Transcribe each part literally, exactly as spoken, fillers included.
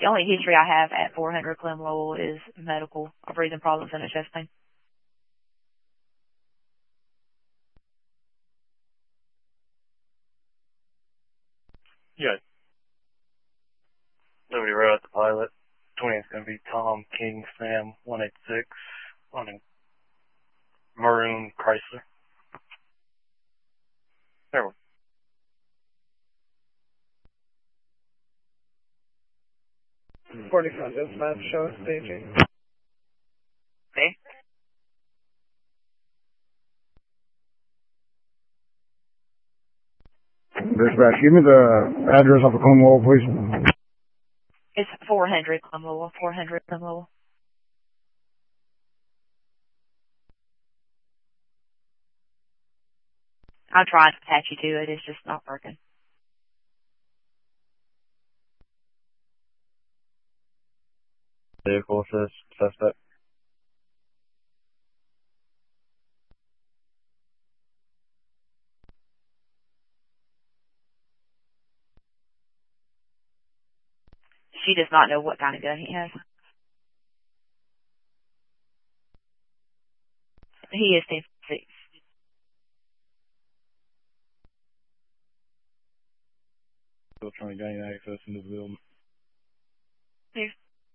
The only history I have at four hundred Clem Lowell is medical, breathing problems and a chest pain. Yeah. Liberty Road, the pilot. twentieth going to be Tom King Sam one eighty-six on a maroon Chrysler. There we go. forty-five dispatch, show us staging. Okay. Dispatch, give me the address of the Clem Lowell, please. It's four hundred Clem Lowell, four hundred Clem Lowell. I'm trying to attach you to it. It's just not working. Vehicle says suspect. She does not know what kind of gun he has. He is ten six. Still trying to gain access into the building. Here.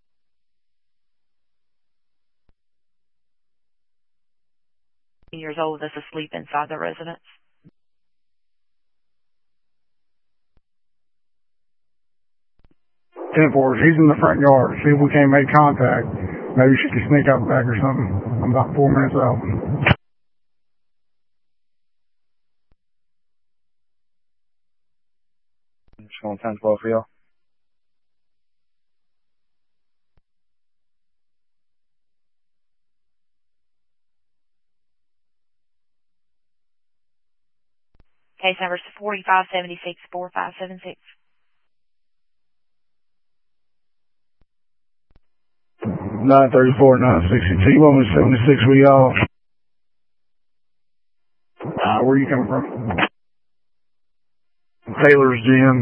Years old that's asleep inside the residence. ten four, she's in the front yard. See if we can't make contact. Maybe she can sneak out the back or something. I'm about four minutes out. Just going ten twelve for y'all. Case number forty-five seventy-six, four five seven six. nine thirty-four, nine sixty, T one seventy-six, we all. Uh, where are you coming from? Taylor's Gym.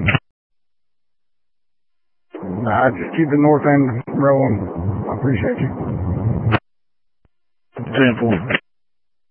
Nah, just keep the north end rolling. I appreciate you. ten four.